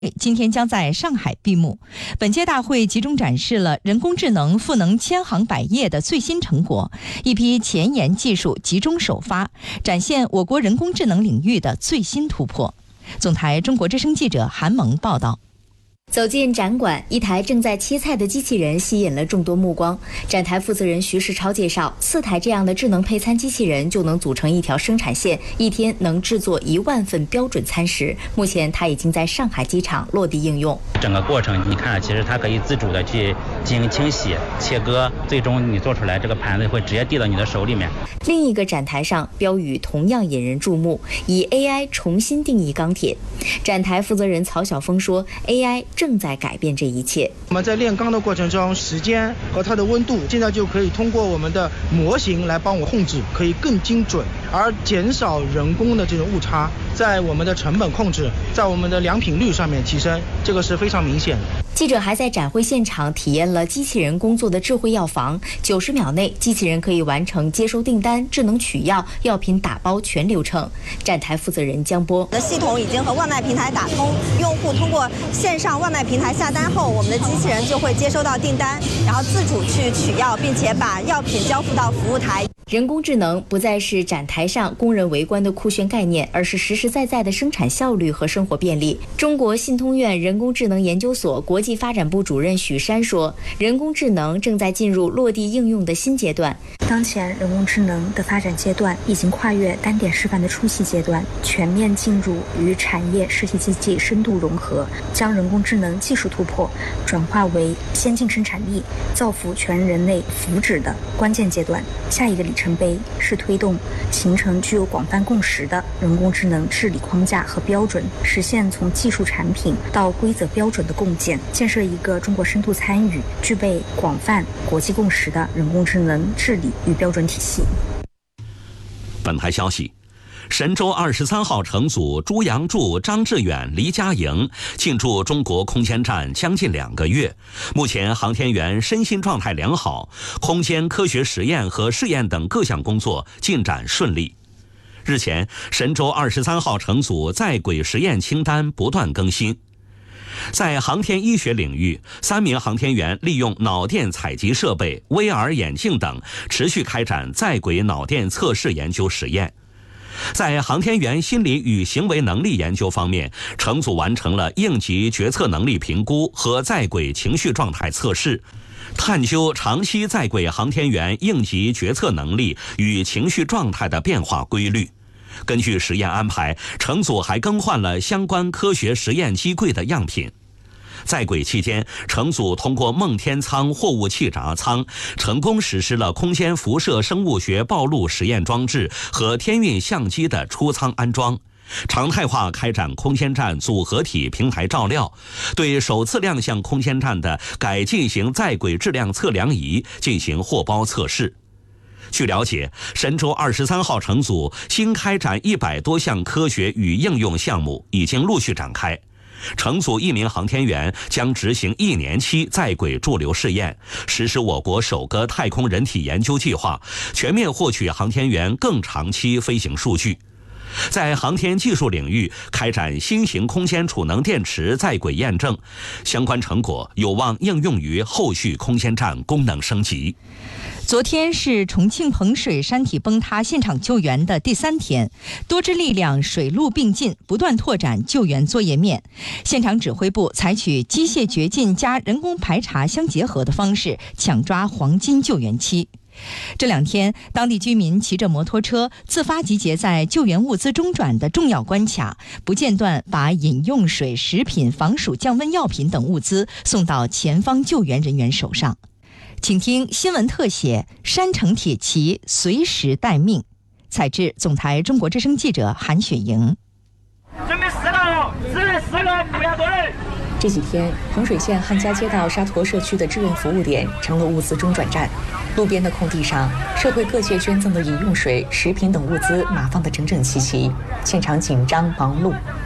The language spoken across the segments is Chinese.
今天将在上海闭幕。本届大会集中展示了人工智能赋能千行百业的最新成果，一批前沿技术集中首发，展现我国人工智能领域的最新突破。总台中国之声记者韩萌报道。 走进展馆，一台正在切菜的机器人吸引了众多目光。展台负责人徐世超介绍，4台这样的智能配餐机器人就能组成一条生产线，一天能制作1万份标准餐食。目前，它已经在上海机场落地应用。 整个过程，你看，其实它可以自主的去进行清洗、切割，最终你做出来这个盘子会直接递到你的手里面。 另一个展台上，标语同样引人注目，以 AI 重新定义钢铁。展台负责人曹晓峰说 ，AI 正在改变这一切。 我们在炼钢的过程中，时间和它的温度，现在就可以通过我们的模型来帮我控制，可以更精准，而减少人工的这种误差，在我们的成本控制，在我们的良品率上面提升，这个是非常明显的。 记者还在展会现场体验了机器人工作的智慧药房，90秒内，机器人可以完成接收订单、智能取药、药品打包全流程。展台负责人江波： 系统已经和外卖平台打通，用户通过线上外卖平台下单后，我们的机器人就会接收到订单，然后自主去取药，并且把药品交付到服务台。 人工智能不再是展台上供人围观的酷炫概念，而是实实在在的生产效率和生活便利。中国信通院人工智能研究所国际发展部主任许山说，人工智能正在进入落地应用的新阶段。 当前人工智能的发展阶段已经跨越单点示范的初期阶段，全面进入与产业实体经济深度融合，将人工智能技术突破转化为先进生产力、造福全人类福祉的关键阶段。下一个里程碑是推动形成具有广泛共识的人工智能治理框架和标准，实现从技术产品到规则标准的共建，建设一个中国深度参与、具备广泛国际共识的人工智能治理与标准体系。 本台消息，神舟23号乘组朱杨柱、张志远、黎佳莹进驻中国空间站将近2个月，目前航天员身心状态良好，空间科学实验和试验等各项工作进展顺利。日前，神舟23号乘组在轨实验清单不断更新。在航天医学领域，3名航天员利用脑电采集设备、VR 眼镜等，持续开展在轨脑电测试研究实验。在航天员心理与行为能力研究方面，乘组完成了应急决策能力评估和在轨情绪状态测试，探究长期在轨航天员应急决策能力与情绪状态的变化规律。根据实验安排，乘组还更换了相关科学实验机柜的样品。在轨期间，乘组通过梦天舱货物气闸舱，成功实施了空间辐射生物学暴露实验装置和天运相机的出舱安装，常态化开展空间站组合体平台照料，对首次亮相空间站的改进型在轨质量测量仪进行货包测试。据了解，神舟23号乘组新开展100多项科学与应用项目已经陆续展开。乘组1名航天员将执行1年期在轨驻留试验，实施我国首个太空人体研究计划，全面获取航天员更长期飞行数据。在航天技术领域开展新型空间储能电池在轨验证，相关成果有望应用于后续空间站功能升级。 昨天是重庆彭水山体崩塌现场救援的第3天，多支力量水陆并进，不断拓展救援作业面。现场指挥部采取机械掘进加人工排查相结合的方式，抢抓黄金救援期。这2天，当地居民骑着摩托车自发集结在救援物资中转的重要关卡，不间断把饮用水、食品、防暑降温药品等物资送到前方救援人员手上。请听新闻特写：山城铁骑随时待命。采制总台中国之声记者韩雪莹。 准备4个，4个，不要多人。 这几天，彭水县汉家街道沙坨社区的志愿服务点成了物资中转站。路边的空地上，社会各界捐赠的饮用水、食品等物资码放得整整齐齐，现场紧张忙碌。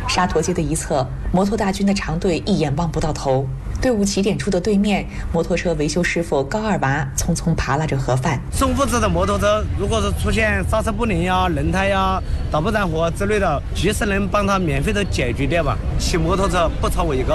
沙陀街的一侧，摩托大军的长队一眼望不到头。队伍起点处的对面，摩托车维修师傅高二娃匆匆扒拉着盒饭。 送物资的摩托车，如果是出现刹车不灵呀、轮胎呀、导不燃火之类的，及时能帮他免费的解决掉吧。骑摩托车不超我一个。